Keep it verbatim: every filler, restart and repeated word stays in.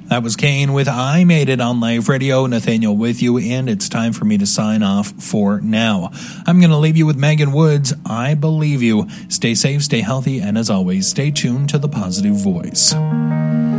That was Kane with I Made It on Live Radio. Nathaniel with you, and it's time for me to sign off for now. I'm going to leave you with Megan Woods, I Believe You. Stay safe, stay healthy, and as always, stay tuned to the Positive Voice.